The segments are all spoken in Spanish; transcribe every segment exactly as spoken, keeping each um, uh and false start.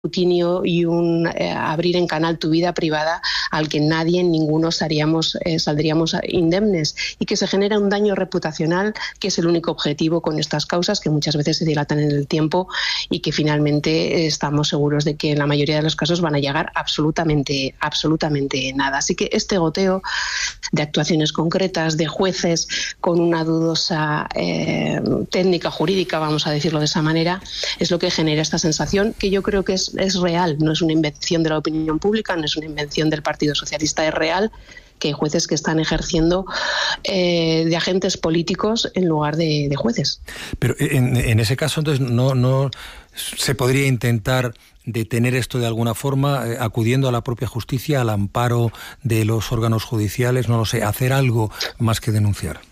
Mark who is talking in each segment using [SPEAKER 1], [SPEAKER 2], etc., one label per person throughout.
[SPEAKER 1] escrutinio y un eh, abrir en canal tu vida privada al que nadie, ninguno saldríamos, eh, saldríamos indemnes, y que se genera un daño reputacional que es el único objetivo con estas causas, que muchas veces se dilatan en el tiempo y que finalmente eh, estamos seguros de que en la mayoría de los casos van a llegar absolutamente, absolutamente nada. Así que este goteo de actuaciones concretas, de jueces con una dudosa eh, técnica jurídica, vamos a decirlo de esa manera, es lo que genera esta sensación, que yo creo que es es real, no es una invención de la opinión pública, no es una invención del Partido Socialista, es real que hay jueces que están ejerciendo eh, de agentes políticos en lugar de, de jueces.
[SPEAKER 2] Pero en, en ese caso, entonces, no, no se podría intentar detener esto de alguna forma, eh, acudiendo a la propia justicia, al amparo de los órganos judiciales, no lo sé, hacer algo más que denunciar.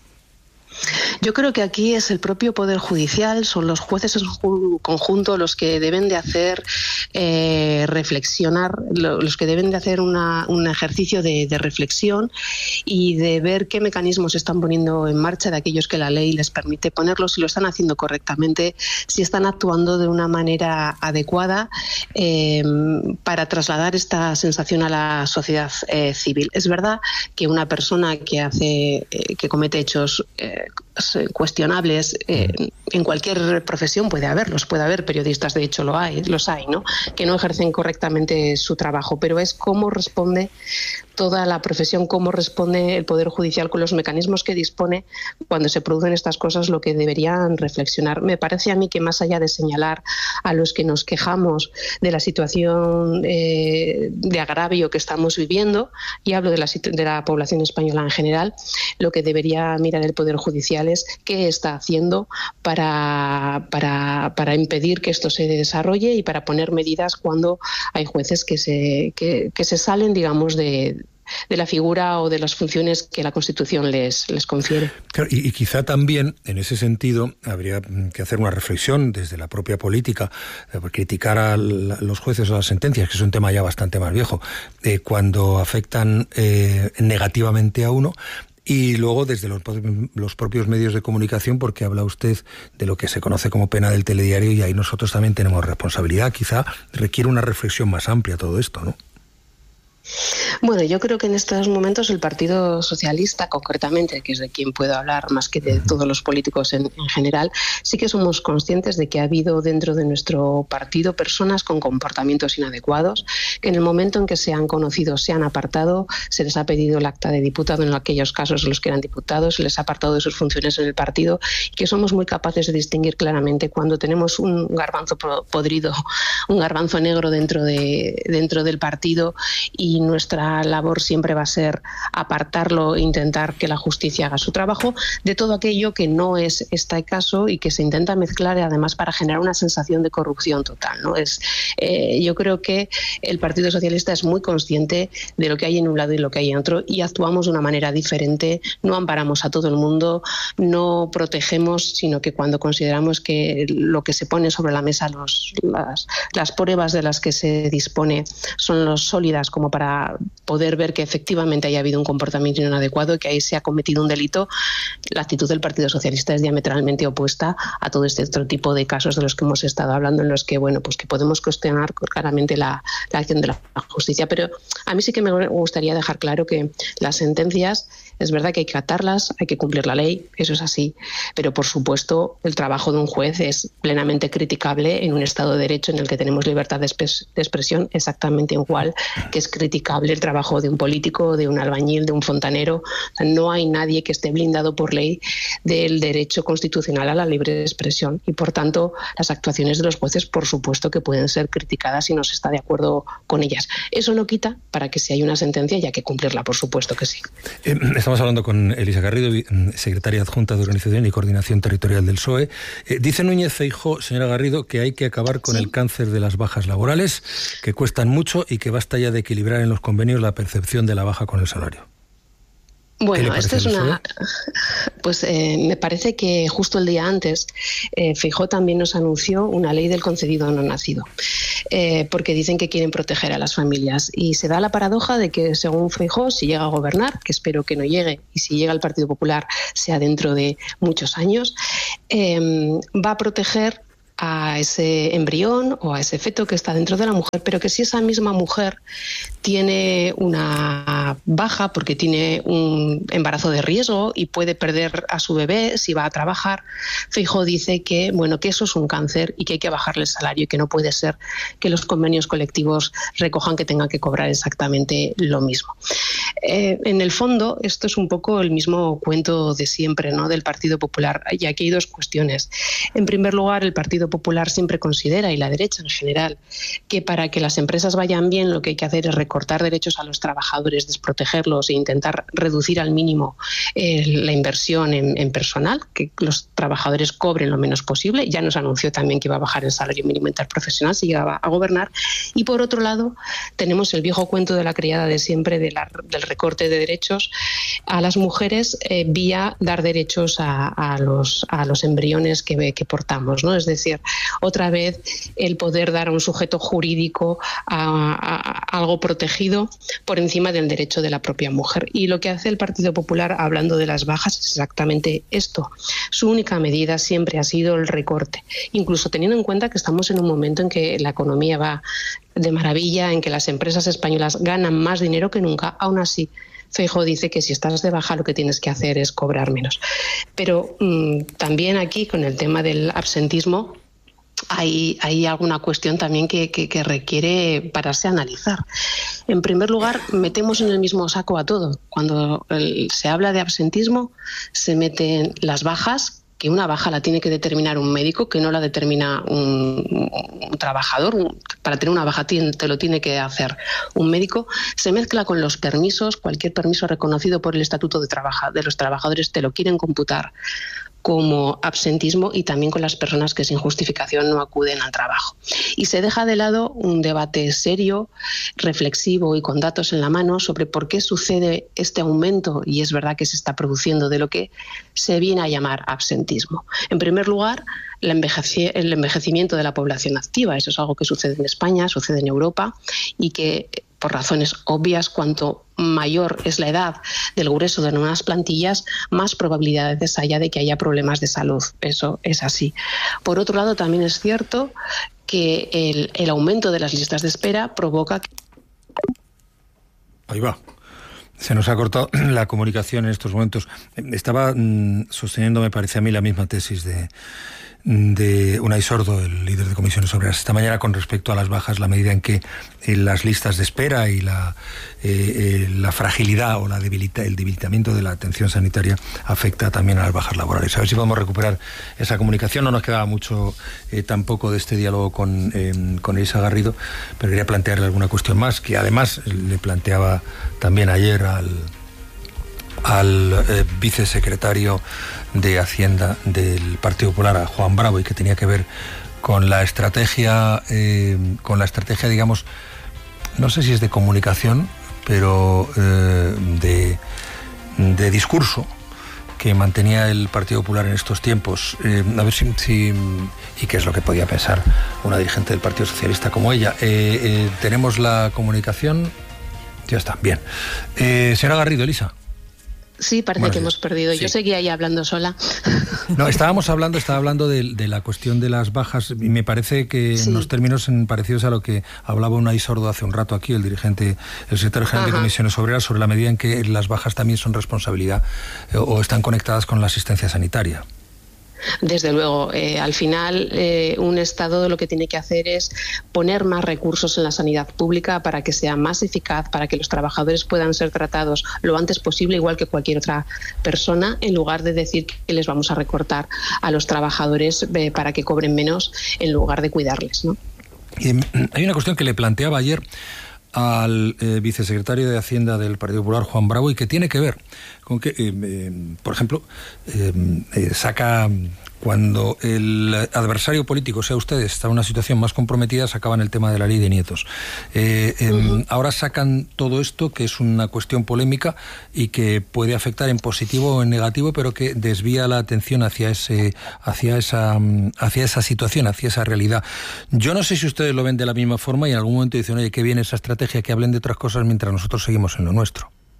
[SPEAKER 1] Yo creo que aquí es el propio Poder Judicial, son los jueces en su conjunto los que deben de hacer eh, reflexionar, los que deben de hacer una, un ejercicio de, de reflexión y de ver qué mecanismos se están poniendo en marcha de aquellos que la ley les permite ponerlos, si lo están haciendo correctamente, si están actuando de una manera adecuada eh, para trasladar esta sensación a la sociedad eh, civil. Es verdad que una persona que hace, eh, que comete hechos eh, cuestionables eh, en cualquier profesión puede haberlos, puede haber periodistas, de hecho lo hay, los hay, ¿no?, que no ejercen correctamente su trabajo, pero es cómo responde toda la profesión, cómo responde el Poder Judicial con los mecanismos que dispone cuando se producen estas cosas, lo que deberían reflexionar. Me parece a mí que más allá de señalar a los que nos quejamos de la situación eh, de agravio que estamos viviendo, y hablo de la, de la población española en general, lo que debería mirar el Poder Judicial es qué está haciendo para, para, para impedir que esto se desarrolle y para poner medidas cuando hay jueces que se, que, que se salen, digamos, de de la figura o de las funciones que la Constitución les, les confiere.
[SPEAKER 2] Claro, y, y quizá también, en ese sentido, habría que hacer una reflexión desde la propia política, eh, criticar a la, los jueces o las sentencias, que es un tema ya bastante más viejo, eh, cuando afectan eh, negativamente a uno, y luego desde los, los propios medios de comunicación, porque habla usted de lo que se conoce como pena del telediario, y ahí nosotros también tenemos responsabilidad. Quizá requiere una reflexión más amplia todo esto, ¿no?
[SPEAKER 1] Bueno, yo creo que en estos momentos el Partido Socialista, concretamente, que es de quien puedo hablar más que de todos los políticos en, en general, sí que somos conscientes de que ha habido dentro de nuestro partido personas con comportamientos inadecuados, que en el momento en que se han conocido, se han apartado, se les ha pedido el acta de diputado en aquellos casos en los que eran diputados, se les ha apartado de sus funciones en el partido, y que somos muy capaces de distinguir claramente cuando tenemos un garbanzo podrido, un garbanzo negro dentro, de, dentro del partido, y nuestra labor siempre va a ser apartarlo e intentar que la justicia haga su trabajo de todo aquello que no es este caso y que se intenta mezclar, además para generar una sensación de corrupción total, ¿no? Es, eh, yo creo que el Partido Socialista es muy consciente de lo que hay en un lado y lo que hay en otro, y actuamos de una manera diferente, no amparamos a todo el mundo, no protegemos, sino que cuando consideramos que lo que se pone sobre la mesa, los, las, las pruebas de las que se dispone son los sólidas como para poder ver que efectivamente haya habido un comportamiento inadecuado y que ahí se ha cometido un delito, la actitud del Partido Socialista es diametralmente opuesta a todo este otro tipo de casos de los que hemos estado hablando, en los que, bueno, pues que podemos cuestionar claramente la, la acción de la justicia. Pero a mí sí que me gustaría dejar claro que las sentencias, es verdad que hay que acatarlas, hay que cumplir la ley, eso es así, pero por supuesto el trabajo de un juez es plenamente criticable en un Estado de Derecho en el que tenemos libertad de, expres- de expresión exactamente igual que es criticable el trabajo de un político, de un albañil, de un fontanero. No hay nadie que esté blindado por ley del derecho constitucional a la libre expresión, y por tanto las actuaciones de los jueces por supuesto que pueden ser criticadas si no se está de acuerdo con ellas. Eso no quita para que si hay una sentencia haya que cumplirla, por supuesto que sí.
[SPEAKER 2] Eh, estamos hablando con Elisa Garrido, secretaria adjunta de Organización y Coordinación Territorial del P S O E. Eh, dice Núñez Feijóo, señora Garrido, que hay que acabar con ¿Sí? el cáncer de las bajas laborales, que cuestan mucho y que basta ya de equilibrar en los convenios la percepción de la baja con el salario.
[SPEAKER 1] Bueno, esto es una... Pues eh, me parece que justo el día antes eh, Feijóo también nos anunció una ley del concedido no nacido, eh, porque dicen que quieren proteger a las familias, y se da la paradoja de que según Feijóo, si llega a gobernar, que espero que no llegue, y si llega al Partido Popular sea dentro de muchos años, eh, va a proteger a ese embrión o a ese feto que está dentro de la mujer, pero que si esa misma mujer tiene una baja porque tiene un embarazo de riesgo y puede perder a su bebé si va a trabajar, Feijóo dice que, bueno, que eso es un cáncer y que hay que bajarle el salario y que no puede ser que los convenios colectivos recojan que tengan que cobrar exactamente lo mismo. Eh, en el fondo, esto es un poco el mismo cuento de siempre, ¿no?, del Partido Popular. Y aquí hay dos cuestiones. En primer lugar, el Partido Popular siempre considera, y la derecha en general, que para que las empresas vayan bien lo que hay que hacer es recortar derechos a los trabajadores, desprotegerlos e intentar reducir al mínimo eh, la inversión en, en personal, que los trabajadores cobren lo menos posible. Ya nos anunció también que iba a bajar el salario mínimo interprofesional si llegaba a gobernar. Y por otro lado, tenemos el viejo cuento de la criada de siempre de la, del recorte de derechos a las mujeres eh, vía dar derechos a, a, los, a los embriones que, que portamos, ¿no? Es decir, otra vez el poder dar a un sujeto jurídico a, a, a algo protegido por encima del derecho de la propia mujer. Y lo que hace el Partido Popular, hablando de las bajas, es exactamente esto. Su única medida siempre ha sido el recorte, incluso teniendo en cuenta que estamos en un momento en que la economía va de maravilla, en que las empresas españolas ganan más dinero que nunca. Aún así, Feijóo dice que si estás de baja lo que tienes que hacer es cobrar menos. Pero mmm, también aquí con el tema del absentismo hay, hay alguna cuestión también que, que, que requiere pararse a analizar. En primer lugar, metemos en el mismo saco a todo. Cuando el, se habla de absentismo, se meten las bajas, que una baja la tiene que determinar un médico, que no la determina un, un trabajador. Un, para tener una baja te lo tiene que hacer un médico. Se mezcla con los permisos. Cualquier permiso reconocido por el Estatuto de, Trabaja, de los Trabajadores te lo quieren computar como absentismo, y también con las personas que sin justificación no acuden al trabajo. Y se deja de lado un debate serio, reflexivo y con datos en la mano sobre por qué sucede este aumento, y es verdad que se está produciendo, de lo que se viene a llamar absentismo. En primer lugar, el envejecimiento de la población activa. Eso es algo que sucede en España, sucede en Europa, y que por razones obvias, cuanto mayor es la edad del grueso de nuevas plantillas, más probabilidades haya de que haya problemas de salud. Eso es así. Por otro lado, también es cierto que el, el aumento de las listas de espera provoca...
[SPEAKER 2] Ahí va. Se nos ha cortado la comunicación en estos momentos. Estaba mmm, sosteniendo, me parece a mí, la misma tesis de... de Unai Sordo, el líder de Comisiones Obreras, esta mañana con respecto a las bajas, la medida en que eh, las listas de espera y la, eh, eh, la fragilidad o la debilita, el debilitamiento de la atención sanitaria afecta también a las bajas laborales. A ver si podemos recuperar esa comunicación. No nos quedaba mucho eh, tampoco de este diálogo con, eh, con Elisa Garrido, pero quería plantearle alguna cuestión más, que además le planteaba también ayer al al eh, vicesecretario de Hacienda del Partido Popular, a Juan Bravo, y que tenía que ver con la estrategia, eh, con la estrategia, digamos, no sé si es de comunicación, pero eh, de, de discurso que mantenía el Partido Popular en estos tiempos. Eh, a ver si, si... y qué es lo que podía pensar una dirigente del Partido Socialista como ella. Eh, eh, tenemos la comunicación. Ya está, bien. Eh, señora Garrido, Elisa.
[SPEAKER 1] Sí, parece Buenos que días. Hemos perdido. Sí. Yo seguía ahí hablando sola.
[SPEAKER 2] No, estábamos hablando, estaba hablando de, de la cuestión de las bajas, y me parece que sí. en los términos parecidos a lo que hablaba Unai Sordo hace un rato aquí, el dirigente, el secretario general Ajá. de Comisiones Obreras, sobre la medida en que las bajas también son responsabilidad eh, o están conectadas con la asistencia sanitaria.
[SPEAKER 1] Desde luego, eh, al final eh, un Estado lo que tiene que hacer es poner más recursos en la sanidad pública para que sea más eficaz, para que los trabajadores puedan ser tratados lo antes posible, igual que cualquier otra persona, en lugar de decir que les vamos a recortar a los trabajadores eh, para que cobren menos en lugar de cuidarles, ¿no?
[SPEAKER 2] Y hay una cuestión que le planteaba ayer al eh, vicesecretario de Hacienda del Partido Popular, Juan Bravo, y que tiene que ver con que, eh, eh, por ejemplo, eh, eh, saca cuando el adversario político, sea ustedes, está en una situación más comprometida, sacaban el tema de la ley de nietos. Eh, eh, uh-huh. Ahora sacan todo esto, que es una cuestión polémica y que puede afectar en positivo o en negativo, pero que desvía la atención hacia ese, hacia esa, hacia esa situación, hacia esa realidad. Yo no sé si ustedes lo ven de la misma forma y en algún momento dicen, oye, qué bien esa estrategia, que hablen de otras cosas mientras nosotros seguimos en lo nuestro.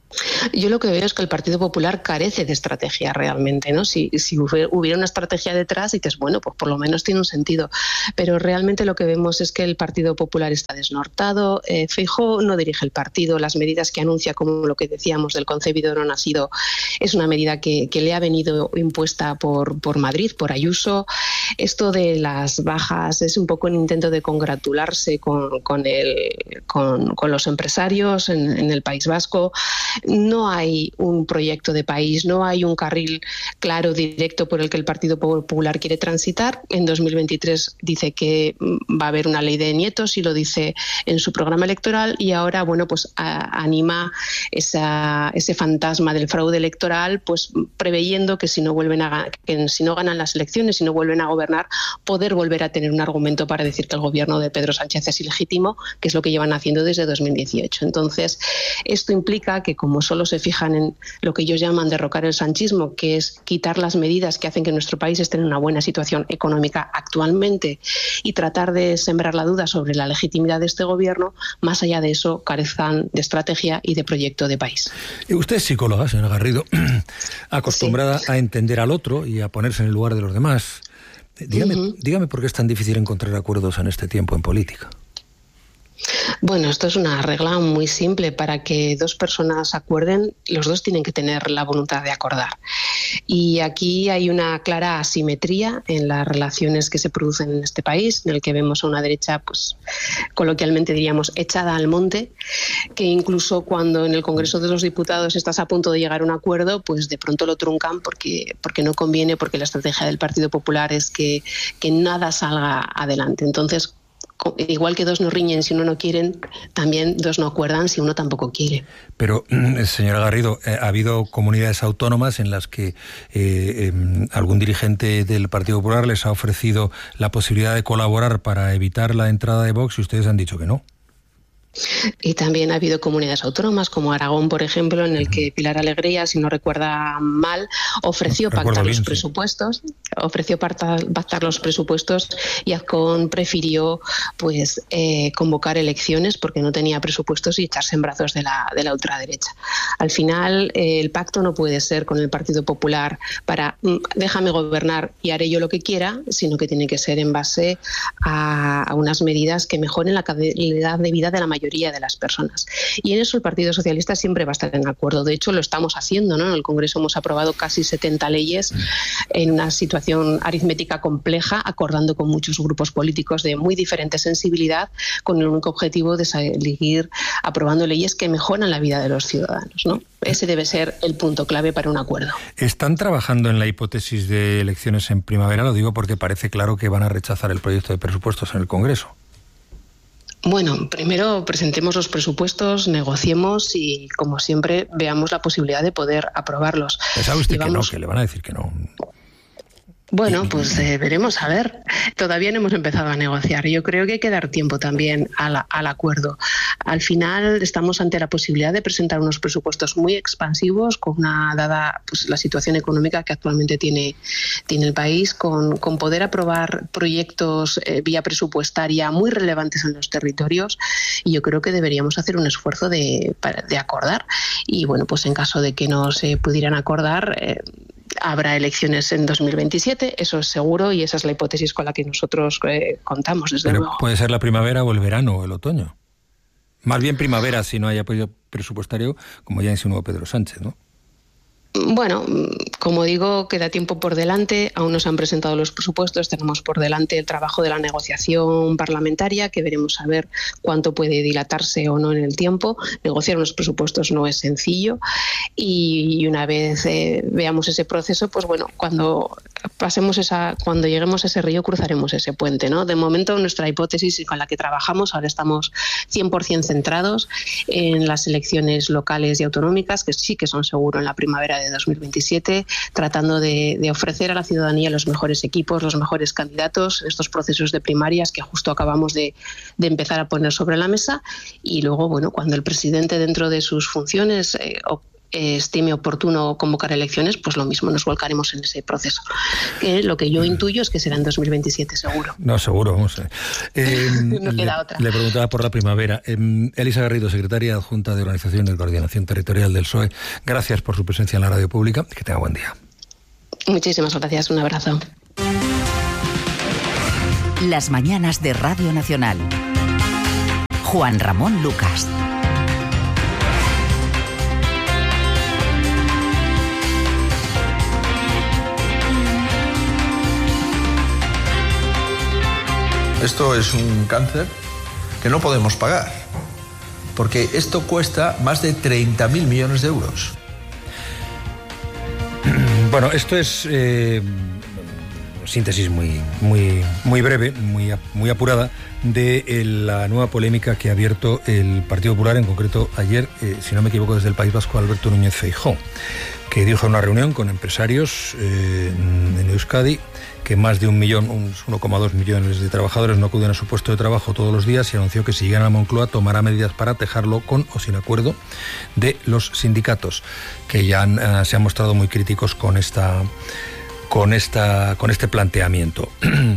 [SPEAKER 1] Yo lo que veo es que el Partido Popular carece de estrategia realmente, ¿no? Si, si hubiera una estrategia detrás, dices, bueno, pues por lo menos tiene un sentido. Pero realmente lo que vemos es que el Partido Popular está desnortado. Eh, Feijóo no dirige el partido. Las medidas que anuncia, como lo que decíamos del concebido no nacido, es una medida que, que le ha venido impuesta por, por Madrid, por Ayuso. Esto de las bajas es un poco un intento de congratularse con, con, el, con, con los empresarios en, en el País Vasco. No hay un proyecto de país, no hay un carril claro, directo por el que el Partido Popular quiere transitar. En dos mil veintitrés dice que va a haber una ley de nietos y lo dice en su programa electoral, y ahora, bueno, pues a, anima esa, ese fantasma del fraude electoral, pues preveyendo que si no vuelven a que si no ganan las elecciones, si no vuelven a gobernar, poder volver a tener un argumento para decir que el gobierno de Pedro Sánchez es ilegítimo, que es lo que llevan haciendo desde dos mil dieciocho. Entonces, esto implica que, como solo se fijan en lo que ellos llaman derrocar el sanchismo, que es quitar las medidas que hacen que nuestro país esté en una buena situación económica actualmente y tratar de sembrar la duda sobre la legitimidad de este gobierno, más allá de eso carezcan de estrategia y de proyecto de país.
[SPEAKER 2] Usted es psicóloga, señora Garrido, acostumbrada sí. a entender al otro y a ponerse en el lugar de los demás. Dígame, uh-huh. dígame por qué es tan difícil encontrar acuerdos en este tiempo en política.
[SPEAKER 1] Bueno, esto es una regla muy simple. Para que dos personas acuerden, los dos tienen que tener la voluntad de acordar. Y aquí hay una clara asimetría en las relaciones que se producen en este país, en el que vemos a una derecha, pues coloquialmente diríamos, echada al monte, que incluso cuando en el Congreso de los Diputados estás a punto de llegar a un acuerdo, pues de pronto lo truncan porque, porque no conviene, porque la estrategia del Partido Popular es que, que nada salga adelante. Entonces, igual que dos no riñen si uno no quieren, también dos no acuerdan si uno tampoco quiere.
[SPEAKER 2] Pero, señora Garrido, eh, ha habido comunidades autónomas en las que eh, eh, algún dirigente del Partido Popular les ha ofrecido la posibilidad de colaborar para evitar la entrada de Vox y ustedes han dicho que no.
[SPEAKER 1] Y también ha habido comunidades autónomas como Aragón, por ejemplo, en el que Pilar Alegría, si no recuerda mal, ofreció no, pactar bien, los presupuestos, sí. ofreció pactar, pactar los presupuestos y Azcón prefirió pues eh, convocar elecciones porque no tenía presupuestos y echarse en brazos de la, de la ultraderecha. Al final, eh, el pacto no puede ser con el Partido Popular para mm, déjame gobernar y haré yo lo que quiera, sino que tiene que ser en base a, a unas medidas que mejoren la calidad de vida de la mayoría de las personas. Y en eso el Partido Socialista siempre va a estar en acuerdo. De hecho, lo estamos haciendo, ¿no? En el Congreso hemos aprobado casi setenta leyes en una situación aritmética compleja, acordando con muchos grupos políticos de muy diferente sensibilidad, con el único objetivo de seguir aprobando leyes que mejoran la vida de los ciudadanos, ¿no? Ese debe ser el punto clave para un acuerdo.
[SPEAKER 2] ¿Están trabajando en la hipótesis de elecciones en primavera? Lo digo porque parece claro que van a rechazar el proyecto de presupuestos en el Congreso.
[SPEAKER 1] Bueno, primero presentemos los presupuestos, negociemos y, como siempre, veamos la posibilidad de poder aprobarlos.
[SPEAKER 2] ¿Sabe usted Llevamos... que no, que le van a decir que no?
[SPEAKER 1] Bueno, pues eh, veremos, a ver. Todavía no hemos empezado a negociar. Yo creo que hay que dar tiempo también al, al acuerdo. Al final estamos ante la posibilidad de presentar unos presupuestos muy expansivos, con una dada pues, la situación económica que actualmente tiene, tiene el país, con, con poder aprobar proyectos eh, vía presupuestaria muy relevantes en los territorios. Y yo creo que deberíamos hacer un esfuerzo de, de acordar. Y bueno, pues en caso de que no se pudieran acordar, eh, habrá elecciones en dos mil veintisiete, eso es seguro, y esa es la hipótesis con la que nosotros eh, contamos, desde
[SPEAKER 2] Pero
[SPEAKER 1] luego.
[SPEAKER 2] Puede ser la primavera o el verano o el otoño. Más bien primavera si no hay apoyo presupuestario, como ya insinuó Pedro Sánchez, ¿no?
[SPEAKER 1] Bueno, como digo, queda tiempo por delante, aún no se han presentado los presupuestos, tenemos por delante el trabajo de la negociación parlamentaria, que veremos a ver cuánto puede dilatarse o no en el tiempo. Negociar unos presupuestos no es sencillo y una vez eh, veamos ese proceso, pues bueno, cuando pasemos esa, cuando lleguemos a ese río cruzaremos ese puente, ¿no? De momento nuestra hipótesis con la que trabajamos, ahora estamos cien por ciento centrados en las elecciones locales y autonómicas, que sí que son seguro en la primavera de dos mil veintisiete, tratando de, de ofrecer a la ciudadanía los mejores equipos, los mejores candidatos en estos procesos de primarias que justo acabamos de, de empezar a poner sobre la mesa. Y luego, bueno, cuando el presidente, dentro de sus funciones, eh, estime oportuno convocar elecciones, pues lo mismo nos volcaremos en ese proceso. Que lo que yo intuyo es que será en dos mil veintisiete seguro.
[SPEAKER 2] No, seguro, vamos a ver. Eh,
[SPEAKER 1] no
[SPEAKER 2] le,
[SPEAKER 1] queda otra.
[SPEAKER 2] Le preguntaba por la primavera. Eh, Elisa Garrido, secretaria adjunta de Organización y Coordinación Territorial del P S O E, gracias por su presencia en la radio pública. Que tenga buen día.
[SPEAKER 1] Muchísimas gracias, un abrazo.
[SPEAKER 3] Las mañanas de Radio Nacional. Juan Ramón Lucas.
[SPEAKER 4] Esto es un cáncer que no podemos pagar, porque esto cuesta más de treinta mil millones de euros.
[SPEAKER 2] Bueno, esto es eh, síntesis muy, muy, muy breve, muy, muy apurada de eh, la nueva polémica que ha abierto el Partido Popular, en concreto ayer, eh, si no me equivoco, desde el País Vasco, Alberto Núñez Feijóo, que dijo en una reunión con empresarios eh, en Euskadi que más de un millón, uno coma dos millones de trabajadores no acuden a su puesto de trabajo todos los días, y anunció que si llegan a Moncloa tomará medidas para dejarlo con o sin acuerdo de los sindicatos, que ya han, uh, se han mostrado muy críticos con esta con esta con este planteamiento.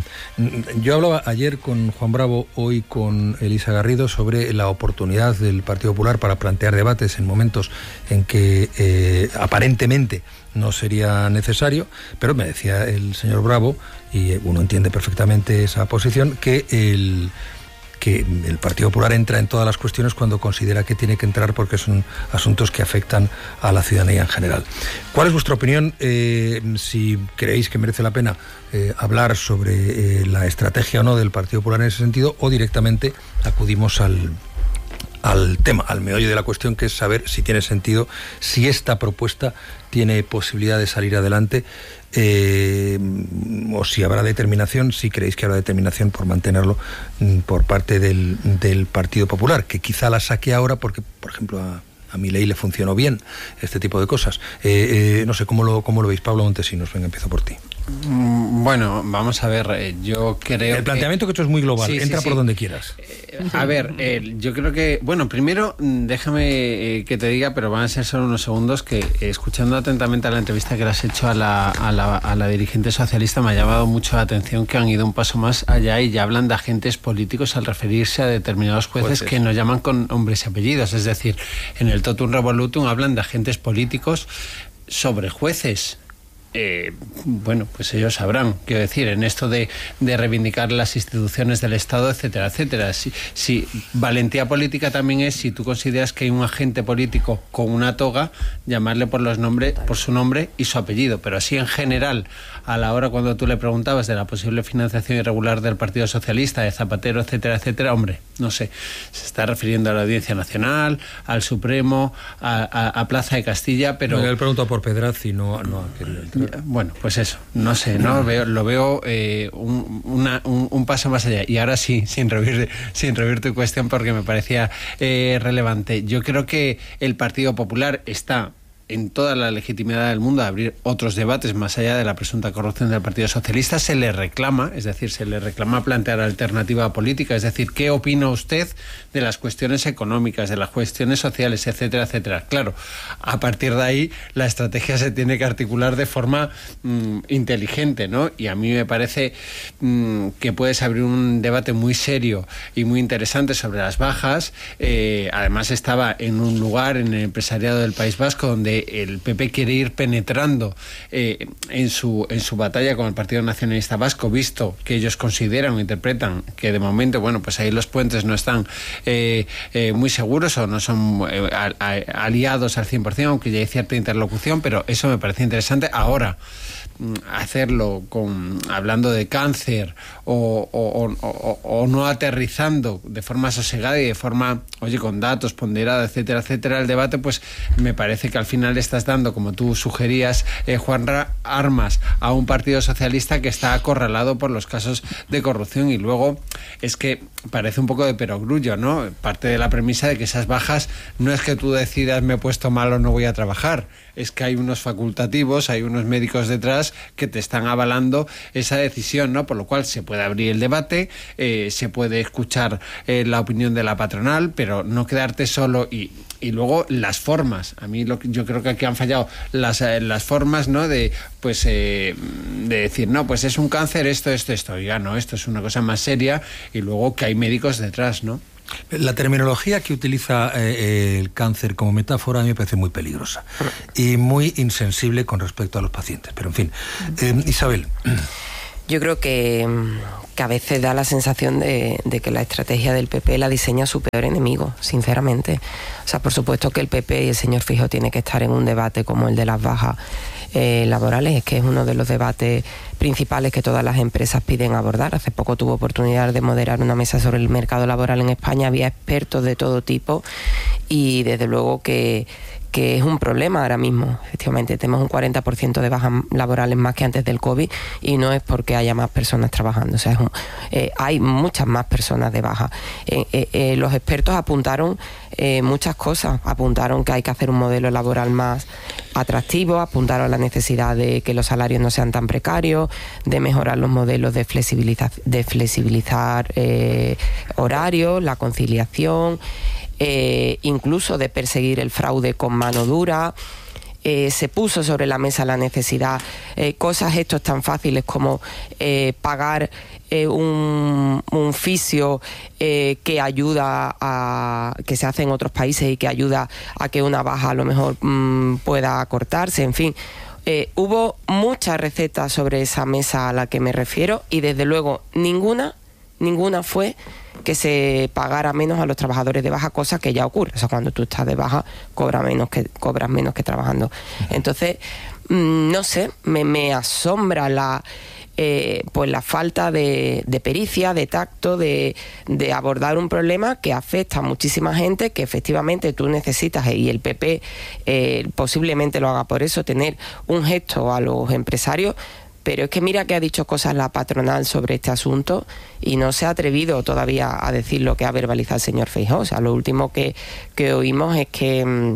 [SPEAKER 2] Yo hablaba ayer con Juan Bravo, hoy con Elisa Garrido, sobre la oportunidad del Partido Popular para plantear debates en momentos en que eh, aparentemente no sería necesario, pero me decía el señor Bravo, y uno entiende perfectamente esa posición, que el que el Partido Popular entra en todas las cuestiones cuando considera que tiene que entrar, porque son asuntos que afectan a la ciudadanía en general. ¿Cuál es vuestra opinión? Eh, si creéis que merece la pena eh, hablar sobre eh, la estrategia o no del Partido Popular en ese sentido, o directamente acudimos al al tema, al meollo de la cuestión, que es saber si tiene sentido, si esta propuesta tiene posibilidad de salir adelante, eh, o si habrá determinación, si creéis que habrá determinación por mantenerlo por parte del, del Partido Popular, que quizá la saque ahora porque, por ejemplo, a, a Milei le funcionó bien este tipo de cosas. Eh, eh, no sé, ¿cómo lo, cómo lo veis? Pablo Montesinos, venga, empiezo por ti.
[SPEAKER 5] Bueno, vamos a ver, yo creo
[SPEAKER 2] El planteamiento que, que esto es muy global, sí, entra sí, por sí. donde quieras.
[SPEAKER 5] Eh, a ver, eh, yo creo que, bueno, primero déjame eh, que te diga, pero van a ser solo unos segundos, que eh, escuchando atentamente a la entrevista que le has hecho a la, a, la, a la dirigente socialista, me ha llamado mucho la atención que han ido un paso más allá y ya hablan de agentes políticos al referirse a determinados jueces pues que nos llaman con nombres y apellidos, es decir, en el Totum Revolutum hablan de agentes políticos sobre jueces. Eh, bueno, pues ellos sabrán, quiero decir, en esto de, de reivindicar las instituciones del Estado, etcétera, etcétera. Si, si valentía política también es, si tú consideras que hay un agente político con una toga, llamarle por los nombres, por su nombre y su apellido, pero así en general, a la hora cuando tú le preguntabas de la posible financiación irregular del Partido Socialista, de Zapatero, etcétera, etcétera, hombre, no sé, se está refiriendo a la Audiencia Nacional, al Supremo, a, a, a Plaza de Castilla, pero...
[SPEAKER 2] No, yo le pregunto por Pedraz y no, no ha querido entrar.
[SPEAKER 5] Bueno, pues eso, no sé, no veo, lo veo eh, un, una, un, un paso más allá. Y ahora sí, sin rehuir, sin rehuir tu cuestión, porque me parecía eh, relevante. Yo creo que el Partido Popular está en toda la legitimidad del mundo a abrir otros debates más allá de la presunta corrupción del Partido Socialista. Se le reclama, es decir, se le reclama plantear alternativa política, es decir, ¿qué opina usted de las cuestiones económicas, de las cuestiones sociales, etcétera, etcétera? Claro, a partir de ahí la estrategia se tiene que articular de forma mmm, inteligente, ¿no? Y a mí me parece mmm, que puedes abrir un debate muy serio y muy interesante sobre las bajas. Eh, además estaba en un lugar, en el empresariado del País Vasco, donde el P P quiere ir penetrando eh, en su en su batalla con el Partido Nacionalista Vasco, visto que ellos consideran o interpretan que de momento, bueno, pues ahí los puentes no están eh, eh, muy seguros o no son eh, a, a, aliados al cien por ciento, aunque ya hay cierta interlocución, pero eso me parece interesante. Ahora, hacerlo con hablando de cáncer o, o, o, o no aterrizando de forma sosegada y de forma, oye, con datos, ponderada, etcétera, etcétera, el debate, pues me parece que al final le estás dando, como tú sugerías, eh, Juanra, armas a un Partido Socialista que está acorralado por los casos de corrupción. Y luego es que parece un poco de perogrullo, ¿no? Parte de la premisa de que esas bajas no es que tú decidas me he puesto mal o no voy a trabajar, es que hay unos facultativos, hay unos médicos detrás pruebas que te están avalando esa decisión, ¿no? Por lo cual se puede abrir el debate, eh, se puede escuchar eh, la opinión de la patronal, pero no quedarte solo y, y luego las formas. A mí lo que, yo creo que aquí han fallado las, eh, las formas, ¿no? De pues eh, de decir, no, pues es un cáncer, esto, esto, esto. Oiga, no, esto es una cosa más seria y luego que hay médicos detrás, ¿no?
[SPEAKER 2] La terminología que utiliza eh, el cáncer como metáfora a mí me parece muy peligrosa y muy insensible con respecto a los pacientes. Pero en fin, eh, Isabel.
[SPEAKER 6] Yo creo que, que a veces da la sensación de, de que la estrategia del P P la diseña su peor enemigo, sinceramente. O sea, por supuesto que el P P y el señor Feijóo tiene que estar en un debate como el de las bajas eh, laborales, es que es uno de los debates principales que todas las empresas piden abordar. Hace poco tuve oportunidad de moderar una mesa sobre el mercado laboral en España, había expertos de todo tipo y desde luego que que es un problema ahora mismo. Efectivamente, tenemos un cuarenta por ciento de bajas laborales más que antes del COVID y no es porque haya más personas trabajando. O sea, es un, eh, hay muchas más personas de baja. Eh, eh, eh, los expertos apuntaron eh, muchas cosas. Apuntaron que hay que hacer un modelo laboral más atractivo, apuntaron a la necesidad de que los salarios no sean tan precarios, de mejorar los modelos de flexibilizar, de flexibilizar eh, horarios, la conciliación, Eh, incluso de perseguir el fraude con mano dura. Eh, se puso sobre la mesa la necesidad, eh, cosas estos tan fáciles como eh, pagar eh, un, un fisio eh, que ayuda a que se hace en otros países y que ayuda a que una baja a lo mejor mmm, pueda acortarse, en fin. Eh, hubo muchas recetas sobre esa mesa a la que me refiero y desde luego ninguna, ninguna fue que se pagara menos a los trabajadores de baja, cosa que ya ocurre. O sea, cuando tú estás de baja, cobras menos que, cobras menos que trabajando. Entonces, mmm, no sé, me, me asombra la eh, pues la falta de, de pericia, de tacto, de, de abordar un problema que afecta a muchísima gente, que efectivamente tú necesitas, y el P P eh, posiblemente lo haga por eso, tener un gesto a los empresarios. Pero es que mira que ha dicho cosas la patronal sobre este asunto y no se ha atrevido todavía a decir lo que ha verbalizado el señor Feijóo. O sea, lo último que, que oímos es que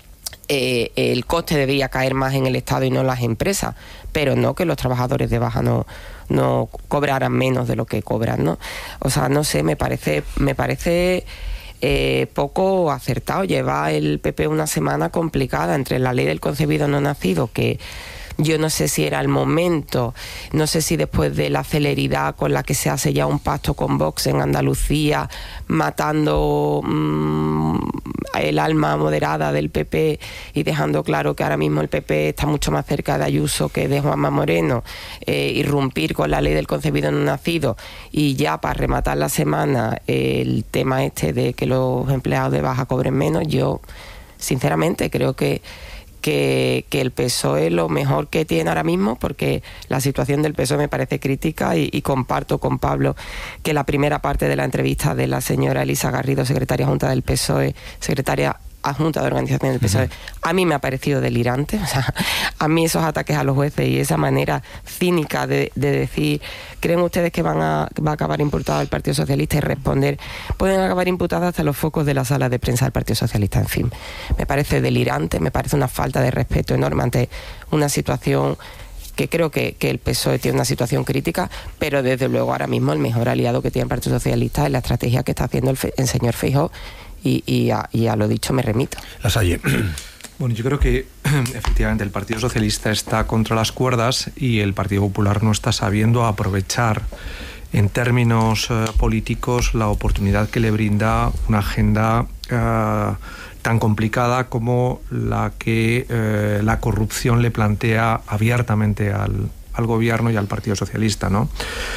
[SPEAKER 6] eh, el coste debía caer más en el Estado y no en las empresas, pero no que los trabajadores de baja no, no cobraran menos de lo que cobran, ¿no? O sea, no sé, me parece, me parece eh, poco acertado. Lleva el P P una semana complicada entre la ley del concebido no nacido, que yo no sé si era el momento, no sé si después de la celeridad con la que se hace ya un pacto con Vox en Andalucía, matando mmm, el alma moderada del P P y dejando claro que ahora mismo el P P está mucho más cerca de Ayuso que de Juanma Moreno, eh, irrumpir con la ley del concebido no nacido y ya para rematar la semana eh, el tema este de que los empleados de baja cobren menos. Yo sinceramente creo que Que, que el P S O E es lo mejor que tiene ahora mismo, porque la situación del P S O E me parece crítica y, y comparto con Pablo que la primera parte de la entrevista de la señora Elisa Garrido, secretaria junta del P S O E, secretaria adjunta de organización del P S O E, a mí me ha parecido delirante. O sea, a mí esos ataques a los jueces y esa manera cínica de, de decir, ¿creen ustedes que van a, va a acabar imputado el Partido Socialista? Y responder, pueden acabar imputados hasta los focos de la sala de prensa del Partido Socialista. En fin, me parece delirante, me parece una falta de respeto enorme ante una situación que creo que, que el P S O E tiene una situación crítica, pero desde luego ahora mismo el mejor aliado que tiene el Partido Socialista es la estrategia que está haciendo el, fe, el señor Feijóo. Y, y, a, y a lo dicho me remito.
[SPEAKER 2] Lasalle.
[SPEAKER 7] Bueno, yo creo que efectivamente el Partido Socialista está contra las cuerdas y el Partido Popular no está sabiendo aprovechar en términos eh, políticos la oportunidad que le brinda una agenda eh, tan complicada como la que eh, la corrupción le plantea abiertamente al, al gobierno y al Partido Socialista, ¿no?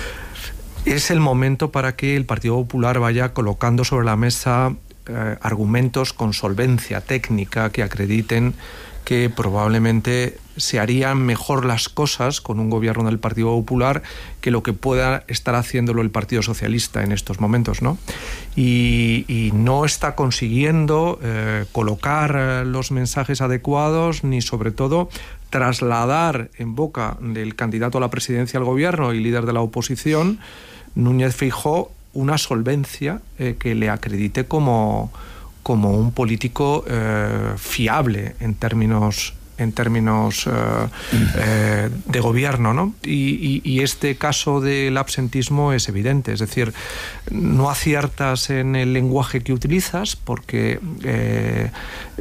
[SPEAKER 7] Es el momento para que el Partido Popular vaya colocando sobre la mesa Eh, argumentos con solvencia técnica que acrediten que probablemente se harían mejor las cosas con un gobierno del Partido Popular que lo que pueda estar haciéndolo el Partido Socialista en estos momentos, ¿no? Y, y no está consiguiendo eh, colocar eh, los mensajes adecuados ni sobre todo trasladar en boca del candidato a la presidencia del gobierno y líder de la oposición, Núñez Feijóo, una solvencia eh, que le acredite como, como un político eh, fiable en términos en términos eh, eh, de gobierno, ¿no? Y, y, y este caso del absentismo es evidente, es decir, no aciertas en el lenguaje que utilizas porque eh,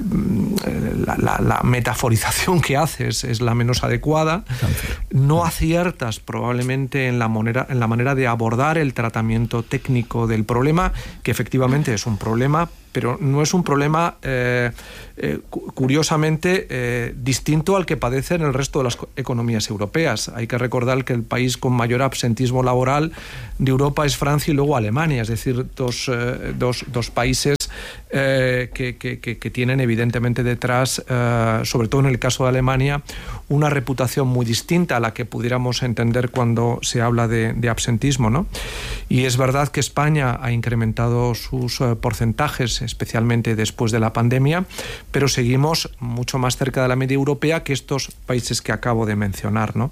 [SPEAKER 7] la, la, la metaforización que haces es la menos adecuada, no aciertas probablemente en la manera, en la manera de abordar el tratamiento técnico del problema, que efectivamente es un problema, pero no es un problema eh, eh, curiosamente eh, distinto al que padecen el resto de las economías europeas. Hay que recordar que el país con mayor absentismo laboral de Europa es Francia y luego Alemania, es decir, dos, eh, dos, dos países eh, que, que, que tienen evidentemente detrás, eh, sobre todo en el caso de Alemania, una reputación muy distinta a la que pudiéramos entender cuando se habla de, de absentismo, ¿no? Y es verdad que España ha incrementado sus eh, porcentajes, especialmente después de la pandemia, pero seguimos mucho más cerca de la media europea que estos países que acabo de mencionar, ¿no?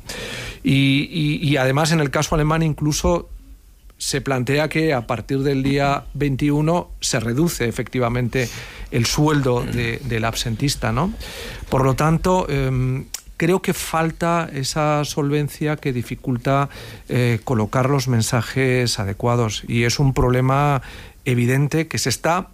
[SPEAKER 7] Y, y, y además, en el caso alemán, incluso se plantea que a partir del día veintiuno se reduce efectivamente el sueldo de, del absentista, ¿no? Por lo tanto, eh, creo que falta esa solvencia que dificulta eh, colocar los mensajes adecuados, y es un problema evidente que se está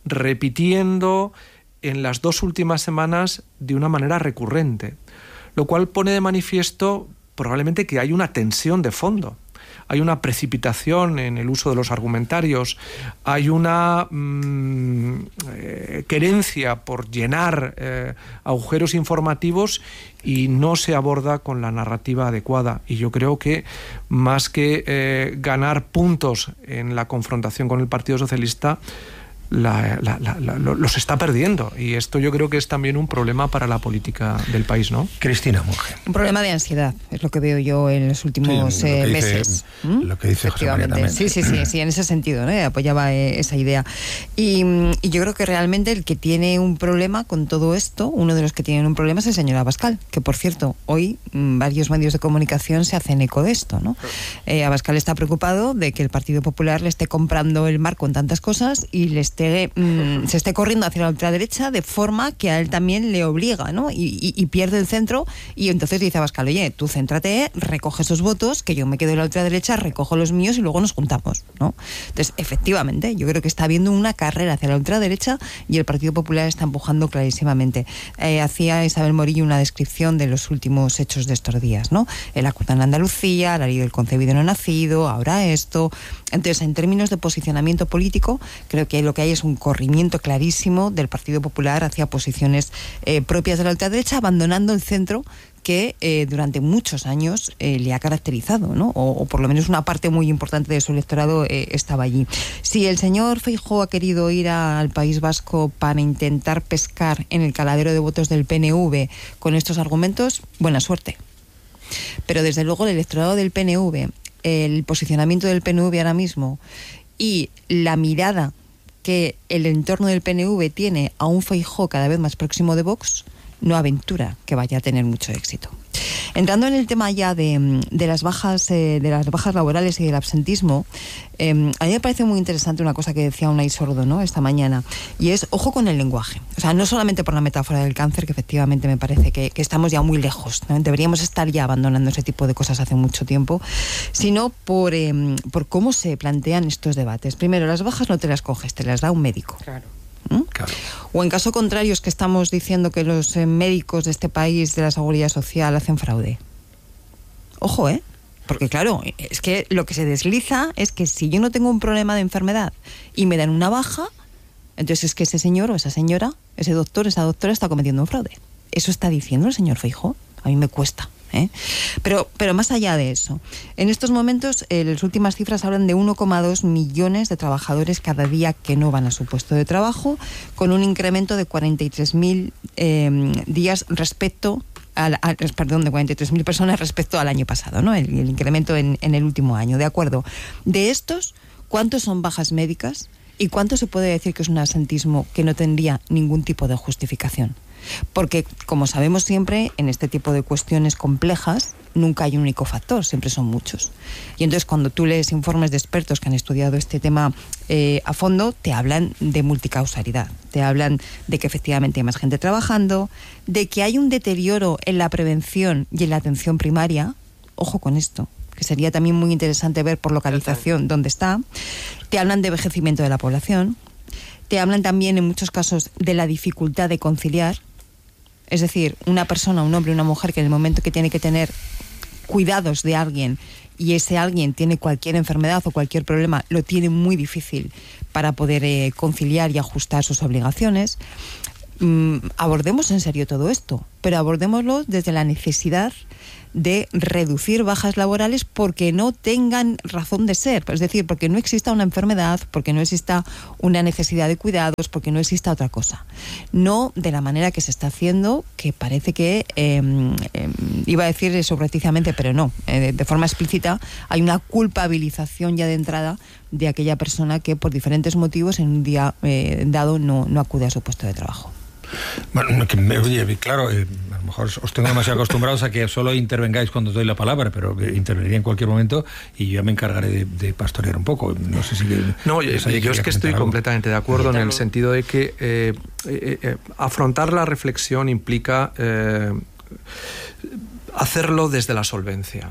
[SPEAKER 7] repitiendo en las dos últimas semanas de una manera recurrente, lo cual pone de manifiesto probablemente que hay una tensión de fondo. Hay una precipitación en el uso de los argumentarios, hay una mmm, eh, querencia por llenar eh, agujeros informativos y no se aborda con la narrativa adecuada. Y yo creo que más que eh, ganar puntos en la confrontación con el Partido Socialista, La, la, la, la, los está perdiendo, y esto yo creo que es también un problema para la política del país, ¿no?
[SPEAKER 2] Cristina Monge.
[SPEAKER 8] Un problema de ansiedad, es lo que veo yo en los últimos sí, eh, dice, meses.
[SPEAKER 2] Lo que dice José María también.
[SPEAKER 8] Sí, sí, sí, sí, en ese sentido, ¿no? Apoyaba eh, esa idea. Y, y yo creo que realmente el que tiene un problema con todo esto, uno de los que tienen un problema es el señor Abascal, que por cierto, hoy mmm, varios medios de comunicación se hacen eco de esto, ¿no? Eh, Abascal está preocupado de que el Partido Popular le esté comprando el mar con tantas cosas y le esté Esté, mm, se esté corriendo hacia la ultraderecha de forma que a él también le obliga, ¿no? Y, y, y pierde el centro, y entonces dice Abascal, oye, tú céntrate, recoge esos votos, que yo me quedo en la ultraderecha, recojo los míos y luego nos juntamos, ¿no? Entonces, efectivamente, yo creo que está habiendo una carrera hacia la ultraderecha y el Partido Popular está empujando clarísimamente. Eh, hacía Isabel Morillo una descripción de los últimos hechos de estos días, ¿no? El acuerdo en Andalucía, la ley del concebido no nacido, ahora esto. Entonces, en términos de posicionamiento político, creo que lo que hay es un corrimiento clarísimo del Partido Popular hacia posiciones eh, propias de la ultraderecha, abandonando el centro que eh, durante muchos años eh, le ha caracterizado, ¿no? O, o por lo menos una parte muy importante de su electorado eh, estaba allí. Si el señor Feijóo ha querido ir a, al País Vasco para intentar pescar en el caladero de votos del P N V con estos argumentos, buena suerte. Pero desde luego el electorado del P N V, el posicionamiento del P N V ahora mismo y la mirada que el entorno del P N V tiene a un Feijóo cada vez más próximo de Vox, no aventura que vaya a tener mucho éxito. Entrando en el tema ya de, de las bajas eh, de las bajas laborales y del absentismo, eh, a mí me parece muy interesante una cosa que decía Unai Sordo, ¿no?, esta mañana, y es ojo con el lenguaje. O sea, no solamente por la metáfora del cáncer, que efectivamente me parece que, que estamos ya muy lejos, ¿no? Deberíamos estar ya abandonando ese tipo de cosas hace mucho tiempo, sino por, eh, por cómo se plantean estos debates. Primero, las bajas no te las coges, te las da un médico.
[SPEAKER 6] Claro.
[SPEAKER 8] ¿Mm? Claro. O en caso contrario es que estamos diciendo que los eh, médicos de este país, de la Seguridad Social, hacen fraude. Ojo, ¿eh? Porque claro, es que lo que se desliza es que si yo no tengo un problema de enfermedad y me dan una baja, entonces es que ese señor o esa señora, ese doctor, esa doctora está cometiendo un fraude. Eso está diciendo el señor Feijóo. A mí me cuesta. ¿Eh? Pero, pero más allá de eso, en estos momentos eh, las últimas cifras hablan de uno coma dos millones de trabajadores cada día que no van a su puesto de trabajo, con un incremento de cuarenta y tres mil eh, días respecto a, a, perdón, de cuarenta y tres mil personas respecto al año pasado, ¿no? El, el incremento en, en el último año, ¿de acuerdo? De estos, ¿cuántos son bajas médicas? ¿Y cuánto se puede decir que es un absentismo que no tendría ningún tipo de justificación? Porque, como sabemos siempre, en este tipo de cuestiones complejas, nunca hay un único factor, siempre son muchos. Y entonces cuando tú lees informes de expertos que han estudiado este tema eh, a fondo, te hablan de multicausalidad, te hablan de que efectivamente hay más gente trabajando, de que hay un deterioro en la prevención y en la atención primaria. Ojo con esto, que sería también muy interesante ver por localización dónde está. Te hablan de envejecimiento de la población, te hablan también en muchos casos de la dificultad de conciliar. Es decir, una persona, un hombre, una mujer que en el momento que tiene que tener cuidados de alguien y ese alguien tiene cualquier enfermedad o cualquier problema, lo tiene muy difícil para poder eh, conciliar y ajustar sus obligaciones. Mm, abordemos en serio todo esto, pero abordémoslo desde la necesidad de reducir bajas laborales porque no tengan razón de ser, es decir, porque no exista una enfermedad, porque no exista una necesidad de cuidados, porque no exista otra cosa. No de la manera que se está haciendo, que parece que, eh, eh, iba a decir sobreticamente, pero no, eh, de forma explícita, hay una culpabilización ya de entrada de aquella persona que por diferentes motivos en un día eh, dado no, no acude a su puesto de trabajo.
[SPEAKER 2] Bueno, que me, oye, claro, eh, a lo mejor os tengo demasiado acostumbrados a que solo intervengáis cuando os doy la palabra, pero interveniría en cualquier momento y yo ya me encargaré de, de pastorear un poco. No sé si...
[SPEAKER 7] No, yo, yo es que estoy algo. completamente de acuerdo en el sentido de que eh, eh, eh, afrontar la reflexión implica eh, hacerlo desde la solvencia.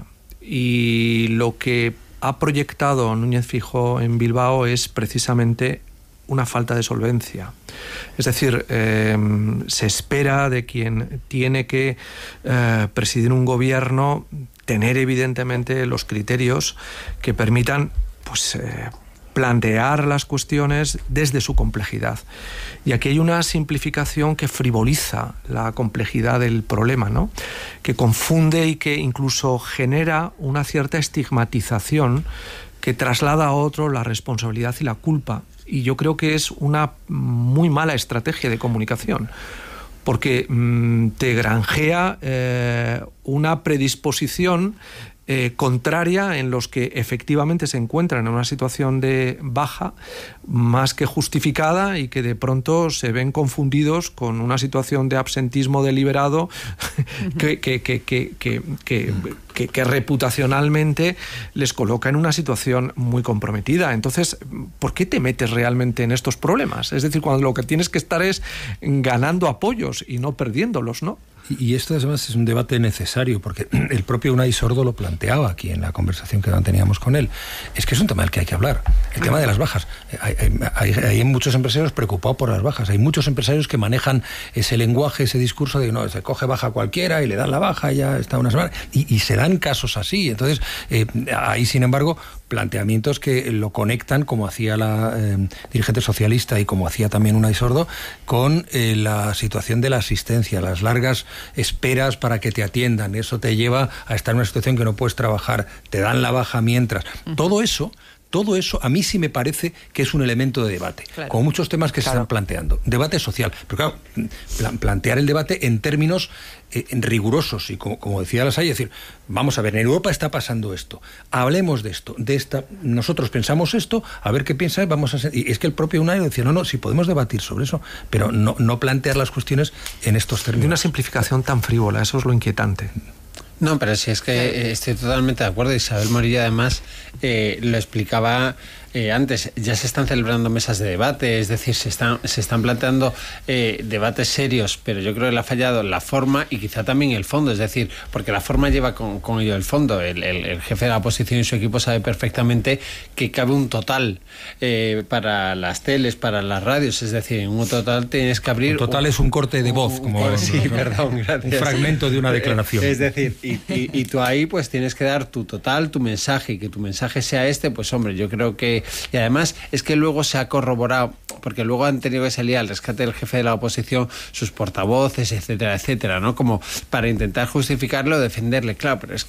[SPEAKER 7] Y lo que ha proyectado Núñez Feijóo en Bilbao es precisamente una falta de solvencia. Es decir, eh, se espera de quien tiene que eh, presidir un gobierno tener evidentemente los criterios que permitan pues, eh, plantear las cuestiones desde su complejidad. Y aquí hay una simplificación que frivoliza la complejidad del problema, ¿no? Que confunde y que incluso genera una cierta estigmatización que traslada a otro la responsabilidad y la culpa. Y yo creo que es una muy mala estrategia de comunicación, porque mmm, te granjea eh, una predisposición eh, contraria en los que efectivamente se encuentran en una situación de baja más que justificada y que de pronto se ven confundidos con una situación de absentismo deliberado que, que, que, que, que, que, que, que reputacionalmente les coloca en una situación muy comprometida. Entonces, ¿por qué te metes realmente en estos problemas? Es decir, cuando lo que tienes que estar es ganando apoyos y no perdiéndolos, ¿no?
[SPEAKER 2] Y esto además es un debate necesario, porque el propio Unai Sordo lo planteaba aquí en la conversación que teníamos con él. Es que es un tema del que hay que hablar, el tema de las bajas. Hay, hay, hay muchos empresarios preocupados por las bajas, hay muchos empresarios que manejan ese lenguaje, ese discurso de no, se coge baja cualquiera y le dan la baja y ya está una semana, y, y se dan casos así. Entonces, eh, hay sin embargo planteamientos que lo conectan, como hacía la eh, dirigente socialista y como hacía también Unai Sordo, con eh, la situación de la asistencia, las largas esperas para que te atiendan. Eso te lleva a estar en una situación que no puedes trabajar, te dan la baja mientras. Uh-huh. Todo eso... Todo eso a mí sí me parece que es un elemento de debate, claro, como muchos temas que claro. se están planteando. Debate social, pero claro, plan, plantear el debate en términos eh, rigurosos y como, como decía Lasalle, decir, vamos a ver, en Europa está pasando esto, hablemos de esto, de esta, nosotros pensamos esto, a ver qué piensa, vamos a ser, y es que el propio Unai decía, no, no, sí podemos debatir sobre eso, pero no, no plantear las cuestiones en estos términos.
[SPEAKER 7] De una simplificación tan frívola, eso es lo inquietante.
[SPEAKER 5] No, pero si es que estoy totalmente de acuerdo. Isabel Morillo además eh, lo explicaba eh, antes, ya se están celebrando mesas de debate, es decir, se están, se están planteando eh, debates serios, pero yo creo que le ha fallado la forma y quizá también el fondo, es decir, porque la forma lleva con, con ello el fondo. El, el, el jefe de la oposición y su equipo sabe perfectamente que cabe un total eh, para las teles, para las radios, es decir, en un total tienes que abrir...
[SPEAKER 2] Un total un, es un corte de voz,
[SPEAKER 5] un,
[SPEAKER 2] como
[SPEAKER 5] un, sí,
[SPEAKER 2] ¿no?
[SPEAKER 5] perdón, gracias.
[SPEAKER 2] Un fragmento de una declaración.
[SPEAKER 5] Es decir, y, y, y tú ahí pues tienes que dar tu total, tu mensaje, y que tu mensaje sea este, pues hombre, yo creo que... Y además es que luego se ha corroborado, porque luego han tenido que salir al rescate del jefe de la oposición sus portavoces, etcétera, etcétera, ¿no? Como para intentar justificarlo o defenderle, claro, pero es que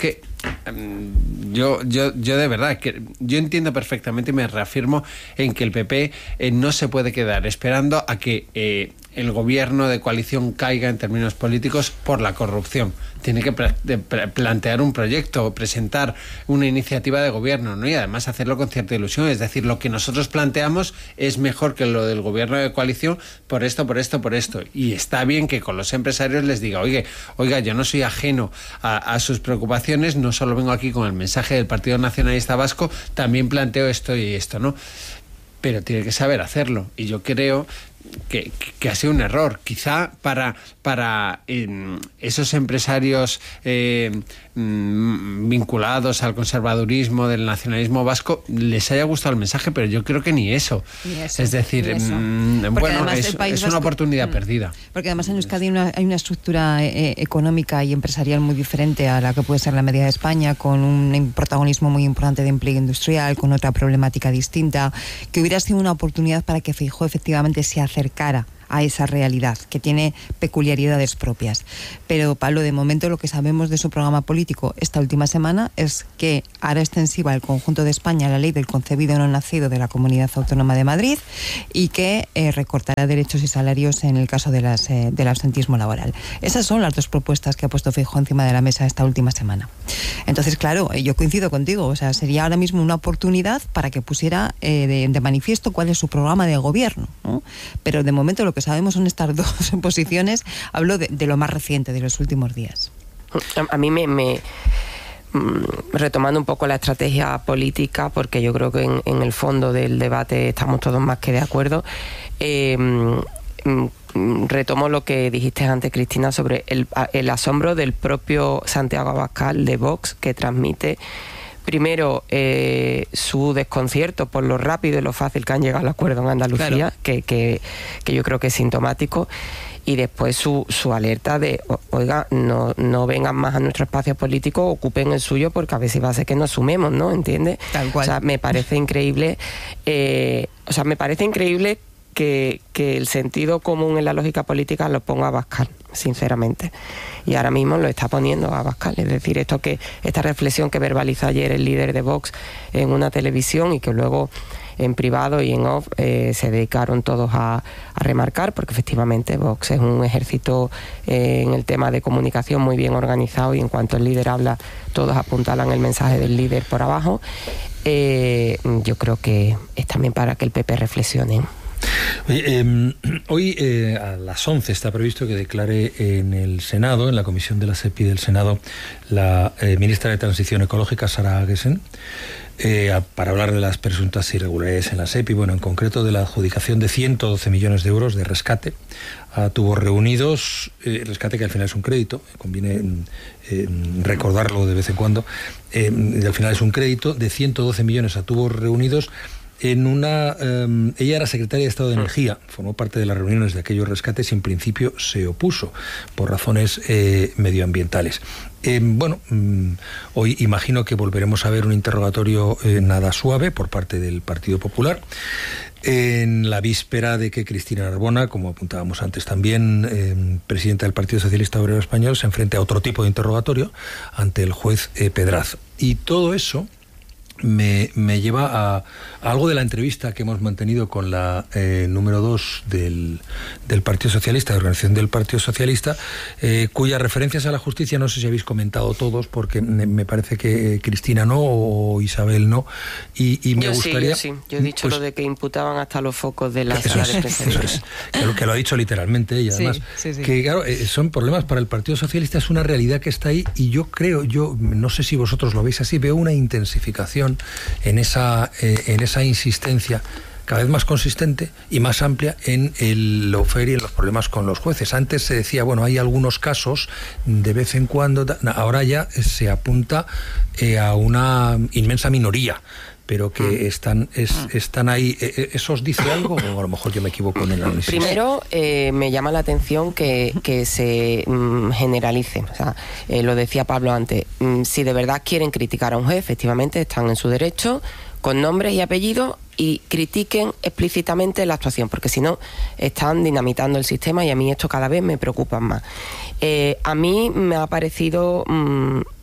[SPEAKER 5] Yo, yo, yo de verdad, que yo entiendo perfectamente y me reafirmo en que el P P eh, no se puede quedar esperando a que eh, el gobierno de coalición caiga en términos políticos por la corrupción. Tiene que pla- plantear un proyecto, presentar una iniciativa de gobierno, ¿no? Y además hacerlo con cierta ilusión. Es decir, lo que nosotros planteamos es mejor que lo del gobierno de coalición por esto, por esto, por esto. Y está bien que con los empresarios les diga, oye, oiga, yo no soy ajeno a, a sus preocupaciones, no solo vengo aquí con el mensaje del Partido Nacionalista Vasco, también planteo esto y esto, ¿no? Pero tiene que saber hacerlo. Y yo creo que, que ha sido un error. Quizá para, para eh, esos empresarios eh, mm, vinculados al conservadurismo del nacionalismo vasco les haya gustado el mensaje, pero yo creo que ni eso. Ni eso es decir,
[SPEAKER 8] eso.
[SPEAKER 5] Mm, bueno, es, es
[SPEAKER 8] vasco,
[SPEAKER 5] una oportunidad mm, perdida.
[SPEAKER 8] Porque además en Euskadi hay una, hay una estructura eh, económica y empresarial muy diferente a la que puede ser la media de España, con un protagonismo muy importante de empleo industrial, con otra problemática distinta, que hubiera sido una oportunidad para que Feijóo efectivamente se acercara a esa realidad, que tiene peculiaridades propias. Pero, Pablo, de momento lo que sabemos de su programa político esta última semana es que hará extensiva al conjunto de España la ley del concebido no nacido de la Comunidad Autónoma de Madrid y que eh, recortará derechos y salarios en el caso de las, eh, del absentismo laboral. Esas son las dos propuestas que ha puesto Feijóo encima de la mesa esta última semana. Entonces, claro, yo coincido contigo, o sea, sería ahora mismo una oportunidad para que pusiera eh, de, de manifiesto cuál es su programa de gobierno, ¿no? Pero de momento lo que sabemos son estas dos posiciones. Hablo de, de lo más reciente, de los últimos días.
[SPEAKER 6] A, a mí me, me retomando un poco la estrategia política, porque yo creo que en, en el fondo del debate estamos todos más que de acuerdo. Eh, retomo lo que dijiste antes, Cristina, sobre el, el asombro del propio Santiago Abascal de Vox, que transmite primero eh, su desconcierto por lo rápido y lo fácil que han llegado al acuerdo en Andalucía, claro. que, que, que yo creo que es sintomático, y después su, su alerta de, oiga, no, no vengan más a nuestro espacio político, ocupen el suyo, porque a veces va a ser que nos sumemos, ¿no? ¿Entiendes?
[SPEAKER 8] Tal cual.
[SPEAKER 6] O sea, me parece increíble, eh, o sea, me parece increíble que, que el sentido común en la lógica política lo ponga Abascal, sinceramente. Y ahora mismo lo está poniendo a Abascal. Es decir, esto que esta reflexión que verbalizó ayer el líder de Vox en una televisión y que luego en privado y en off eh, se dedicaron todos a, a remarcar, porque efectivamente Vox es un ejército eh, en el tema de comunicación muy bien organizado, y en cuanto el líder habla, todos apuntalan el mensaje del líder por abajo. Eh, yo creo que es también para que el P P reflexione.
[SPEAKER 2] Oye, eh, hoy eh, a las once está previsto que declare en el Senado, en la comisión de la SEPI del Senado, la eh, ministra de Transición Ecológica, Sara Agesen, eh, a, para hablar de las presuntas irregularidades en la SEPI, bueno, en concreto de la adjudicación de ciento doce millones de euros de rescate a tubos reunidos, eh, rescate que al final es un crédito, conviene eh, recordarlo de vez en cuando, eh, al final es un crédito de ciento doce millones a tubos reunidos. En una, eh, ella era secretaria de Estado de Energía, formó parte de las reuniones de aquellos rescates y en principio se opuso por razones eh, medioambientales. Eh, bueno, mm, hoy imagino que volveremos a ver un interrogatorio eh, nada suave por parte del Partido Popular, en la víspera de que Cristina Narbona, como apuntábamos antes también, eh, presidenta del Partido Socialista Obrero Español, se enfrente a otro tipo de interrogatorio ante el juez eh, Pedraza. Y todo eso Me, me lleva a, a algo de la entrevista que hemos mantenido con la eh, número dos del, del Partido Socialista, de Organización del Partido Socialista, eh, cuyas referencias a la justicia no sé si habéis comentado todos, porque me, me parece que Cristina no o Isabel no, y, y me
[SPEAKER 6] yo
[SPEAKER 2] gustaría...
[SPEAKER 6] Sí, yo sí, yo he dicho pues, lo de que imputaban hasta los focos de la
[SPEAKER 2] sala
[SPEAKER 6] de prensa.
[SPEAKER 2] Eso es, que lo, que lo ha dicho literalmente ella, además. Sí, sí, sí. Que claro, eh, son problemas para el Partido Socialista, es una realidad que está ahí, y yo creo, yo no sé si vosotros lo veis así, veo una intensificación en esa, eh, en esa insistencia cada vez más consistente y más amplia en el lawfare y en los problemas con los jueces. Antes se decía, bueno, hay algunos casos de vez en cuando, ahora ya se apunta eh, a una inmensa minoría, pero que están es, están ahí. ¿Eso os dice algo o a lo mejor yo me equivoco en el análisis?
[SPEAKER 6] Primero, eh, me llama la atención que, que se mm, generalice. O sea, eh, lo decía Pablo antes, mm, si de verdad quieren criticar a un juez, efectivamente están en su derecho, con nombres y apellidos, y critiquen explícitamente la actuación, porque si no están dinamitando el sistema, y a mí esto cada vez me preocupa más. Eh, a mí me ha parecido... Mm,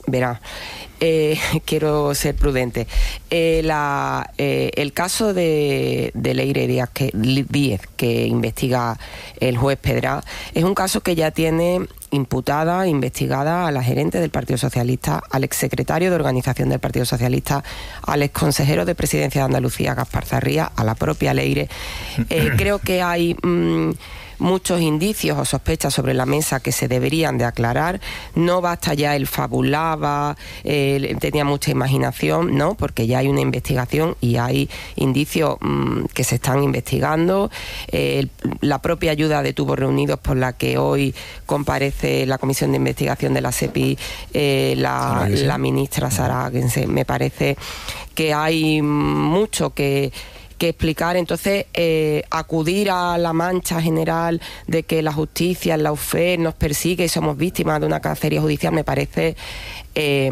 [SPEAKER 6] verá, eh, quiero ser prudente. Eh, la, eh, el caso de, de Leire Díaz que, Díez, que investiga el juez Pedra, es un caso que ya tiene imputada, investigada a la gerente del Partido Socialista, al exsecretario de Organización del Partido Socialista, al exconsejero de Presidencia de Andalucía, Gaspar Zarría, a la propia Leire. Eh, creo que hay mmm, muchos indicios o sospechas sobre la mesa que se deberían de aclarar. No basta ya el fabulaba, eh, tenía mucha imaginación, no, porque ya hay una investigación y hay indicios mmm, que se están investigando. Eh, la propia ayuda de Tubos Reunidos, por la que hoy comparece la Comisión de Investigación de la SEPI, eh, la, la ministra Sara Aguense, me parece que hay mucho que que explicar. Entonces, eh, acudir a la mancha general de que la justicia, la U F E, nos persigue y somos víctimas de una cacería judicial me parece eh,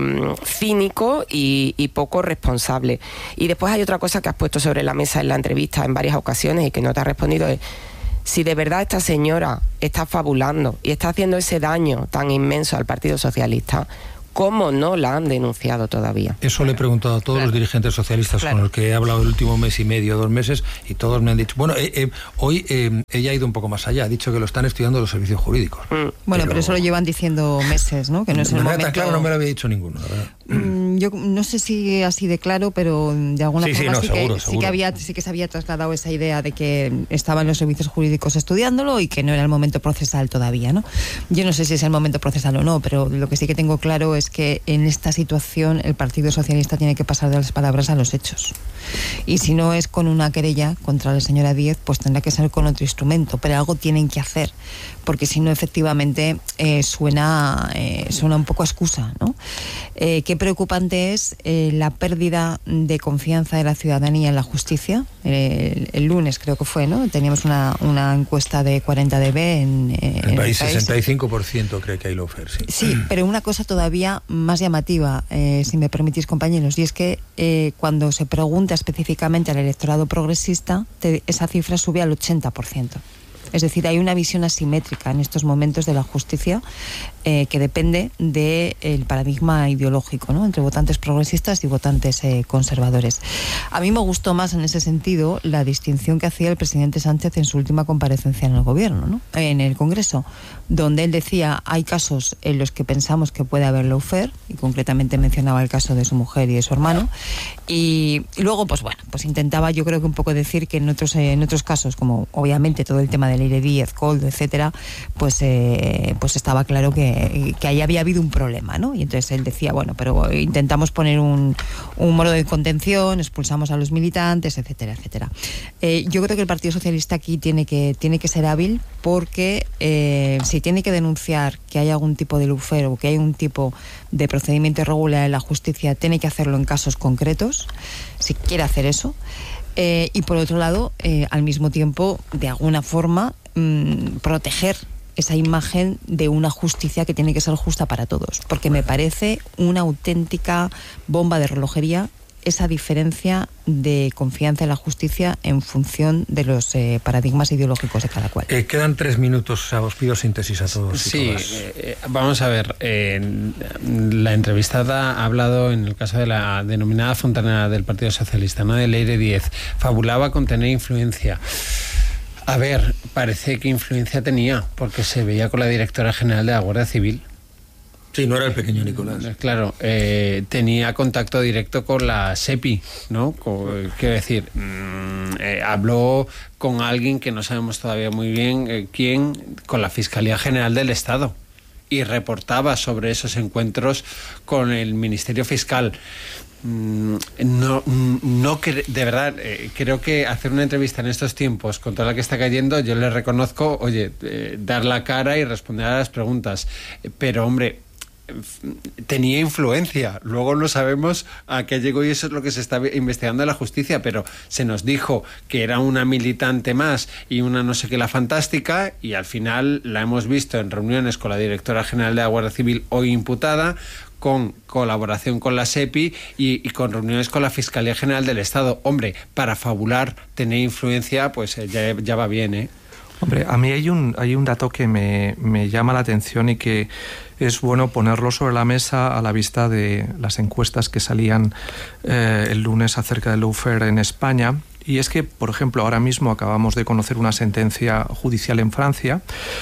[SPEAKER 6] cínico y, y poco responsable. Y después hay otra cosa que has puesto sobre la mesa en la entrevista en varias ocasiones y que no te ha respondido, es si de verdad esta señora está fabulando y está haciendo ese daño tan inmenso al Partido Socialista, ¿cómo no la han denunciado todavía?
[SPEAKER 2] Eso le he preguntado a todos claro. los dirigentes socialistas claro. con los que he hablado el último mes y medio, dos meses, y todos me han dicho... Bueno, eh, eh, hoy eh, ella ha ido un poco más allá, ha dicho que lo están estudiando los servicios jurídicos. Mm.
[SPEAKER 8] Bueno, pero... pero eso lo llevan diciendo meses, ¿no? Que no es el momento...
[SPEAKER 2] Tan claro no me lo había dicho ninguno, la verdad.
[SPEAKER 8] Mm, yo no sé si así de claro, pero de alguna
[SPEAKER 2] sí,
[SPEAKER 8] forma
[SPEAKER 2] sí, no,
[SPEAKER 8] sí,
[SPEAKER 2] seguro,
[SPEAKER 8] que,
[SPEAKER 2] seguro.
[SPEAKER 8] sí que había sí que se había trasladado esa idea de que estaban los servicios jurídicos estudiándolo y que no era el momento procesal todavía, ¿no? Yo no sé si es el momento procesal o no, pero lo que sí que tengo claro es que en esta situación el Partido Socialista tiene que pasar de las palabras a los hechos. Y si no es con una querella contra la señora Díez, pues tendrá que ser con otro instrumento, pero algo tienen que hacer, porque si no efectivamente eh, suena eh, suena un poco a excusa, ¿no? Eh, qué preocupante es eh, la pérdida de confianza de la ciudadanía en la justicia. Eh, el, el lunes creo que fue, ¿no? Teníamos una, una encuesta de cuarenta D B en, eh,
[SPEAKER 2] el, en país, el país. sesenta y cinco por ciento cree que hay lawfare, sí.
[SPEAKER 8] Sí, pero una cosa todavía más llamativa, eh, si me permitís, compañeros, y es que eh, cuando se pregunta específicamente al electorado progresista, te, esa cifra sube al ochenta por ciento. Es decir, hay una visión asimétrica en estos momentos de la justicia eh, que depende del paradigma ideológico, ¿no? Entre votantes progresistas y votantes eh, conservadores. A mí me gustó más en ese sentido la distinción que hacía el presidente Sánchez en su última comparecencia en el gobierno, ¿no? En el Congreso, donde él decía hay casos en los que pensamos que puede haber lawfare, y concretamente mencionaba el caso de su mujer y de su hermano, y, y luego pues bueno, pues intentaba yo creo que un poco decir que en otros, eh, en otros casos, como obviamente todo el tema de Leire Díez, Coldo, etcétera, pues, eh, pues estaba claro que, que ahí había habido un problema, ¿no? Y entonces él decía, bueno, pero intentamos poner un, un modo de contención, expulsamos a los militantes, etcétera, etcétera. Eh, yo creo que el Partido Socialista aquí tiene que, tiene que ser hábil porque eh, si tiene que denunciar que hay algún tipo de lawfare o que hay un tipo de procedimiento irregular en la justicia, tiene que hacerlo en casos concretos, si quiere hacer eso. Eh, y por otro lado, eh, al mismo tiempo, de alguna forma, mmm, proteger esa imagen de una justicia que tiene que ser justa para todos, porque me parece una auténtica bomba de relojería esa diferencia de confianza en la justicia en función de los eh, paradigmas ideológicos de cada cual.
[SPEAKER 2] Eh, quedan tres minutos, o sea, os pido síntesis a todos.
[SPEAKER 5] Sí, eh, vamos a ver, eh, la entrevistada ha hablado en el caso de la denominada fontanera del Partido Socialista, ¿no? De Leire Díez, fabulaba con tener influencia. A ver, parece que influencia tenía, porque se veía con la directora general de la Guardia Civil.
[SPEAKER 2] Sí, no era el pequeño Nicolás.
[SPEAKER 5] Claro, eh, tenía contacto directo con la SEPI, ¿no? Con, quiero decir, mmm, eh, habló con alguien que no sabemos todavía muy bien eh, quién, con la Fiscalía General del Estado, y reportaba sobre esos encuentros con el Ministerio Fiscal. Mm, no, no de verdad, eh, creo que hacer una entrevista en estos tiempos con toda la que está cayendo, yo le reconozco, oye, eh, dar la cara y responder a las preguntas, eh, pero hombre, tenía influencia. Luego no sabemos a qué llegó y eso es lo que se está investigando en la justicia, pero se nos dijo que era una militante más y una no sé qué la fantástica, y al final la hemos visto en reuniones con la directora general de la Guardia Civil, hoy imputada, con colaboración con la SEPI y, y con reuniones con la Fiscalía General del Estado. Hombre, para fabular, tener influencia, pues ya, ya va bien, ¿eh?
[SPEAKER 7] Hombre, a mí hay un, hay un dato que me, me llama la atención y que es bueno ponerlo sobre la mesa a la vista de las encuestas que salían eh, el lunes acerca del lawfare en España. Y es que, por ejemplo, ahora mismo acabamos de conocer una sentencia judicial en Francia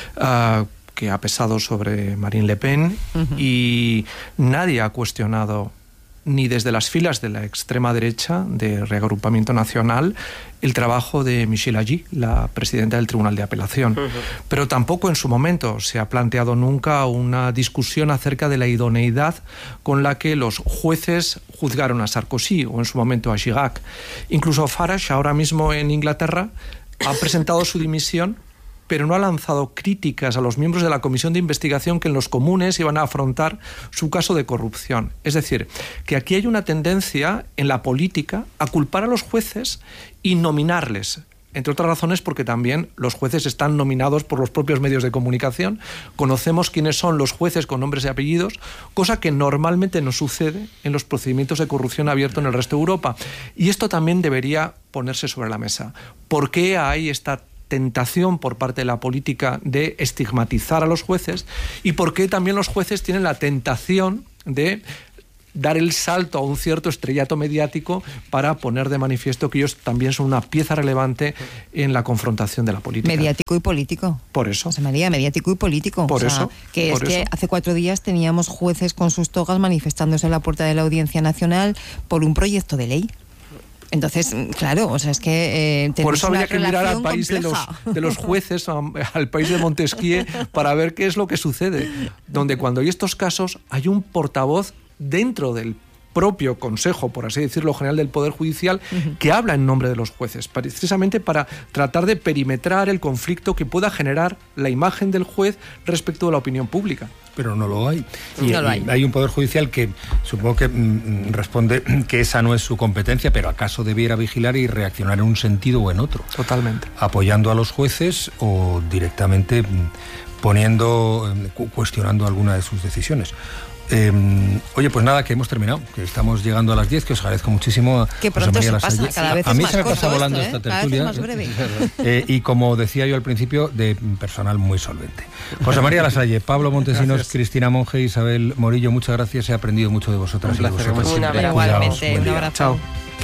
[SPEAKER 7] uh, que ha pesado sobre Marine Le Pen, uh-huh. y nadie ha cuestionado, ni desde las filas de la extrema derecha de Reagrupamiento Nacional, el trabajo de Michelle Agee, la presidenta del Tribunal de Apelación. Uh-huh. Pero tampoco en su momento se ha planteado nunca una discusión acerca de la idoneidad con la que los jueces juzgaron a Sarkozy o en su momento a Chirac. Incluso Farage, ahora mismo en Inglaterra, ha presentado su dimisión, pero no ha lanzado críticas a los miembros de la comisión de investigación que en los comunes iban a afrontar su caso de corrupción. Es decir, que aquí hay una tendencia en la política a culpar a los jueces y nominarles, entre otras razones porque también los jueces están nominados por los propios medios de comunicación. Conocemos quiénes son los jueces con nombres y apellidos, cosa que normalmente no sucede en los procedimientos de corrupción abiertos en el resto de Europa. Y esto también debería ponerse sobre la mesa. ¿Por qué hay esta tentación por parte de la política de estigmatizar a los jueces? ¿Y por qué también los jueces tienen la tentación de dar el salto a un cierto estrellato mediático para poner de manifiesto que ellos también son una pieza relevante en la confrontación de la política?
[SPEAKER 8] Mediático y político.
[SPEAKER 7] Por eso.
[SPEAKER 8] José María, mediático y político.
[SPEAKER 7] Por
[SPEAKER 8] o sea,
[SPEAKER 7] eso.
[SPEAKER 8] Que
[SPEAKER 7] por
[SPEAKER 8] es
[SPEAKER 7] eso.
[SPEAKER 8] que hace cuatro días teníamos jueces con sus togas manifestándose en la puerta de la Audiencia Nacional por un proyecto de ley. Entonces, claro, o sea, es que... Eh,
[SPEAKER 7] por eso habría que mirar al país de los, de los jueces, al país de Montesquieu, para ver qué es lo que sucede. Donde cuando hay estos casos, hay un portavoz dentro del propio Consejo, por así decirlo, General del Poder Judicial, uh-huh. que habla en nombre de los jueces, precisamente para tratar de perimetrar el conflicto que pueda generar la imagen del juez respecto de la opinión pública.
[SPEAKER 2] Pero no lo hay. Y,
[SPEAKER 8] no lo hay.
[SPEAKER 2] y hay un Poder Judicial que supongo que mm, responde que esa no es su competencia, pero acaso debiera vigilar y reaccionar en un sentido o en otro.
[SPEAKER 7] Totalmente.
[SPEAKER 2] Apoyando a los jueces o directamente mm, poniendo, mm, cuestionando alguna de sus decisiones. Eh, oye, pues nada, que hemos terminado, que estamos llegando a las diez, que os agradezco muchísimo a
[SPEAKER 8] que pronto
[SPEAKER 2] José María
[SPEAKER 8] se pasa,
[SPEAKER 2] Lasalle.
[SPEAKER 8] cada vez
[SPEAKER 2] a mí
[SPEAKER 8] es
[SPEAKER 2] se me
[SPEAKER 8] más
[SPEAKER 2] pasa volando
[SPEAKER 8] esto, ¿eh?
[SPEAKER 2] esta
[SPEAKER 8] Cada
[SPEAKER 2] tertulia.
[SPEAKER 8] vez es más breve.
[SPEAKER 2] Eh, y como decía yo al principio, de personal muy solvente. José María Lasalle, Pablo Montesinos, gracias. Cristina Monge, Isabel Morillo, muchas gracias, he aprendido mucho de vosotras.
[SPEAKER 5] Un placer,
[SPEAKER 2] y de vosotros.
[SPEAKER 6] Un abrazo.
[SPEAKER 8] Igualmente, un abrazo.
[SPEAKER 7] Chao.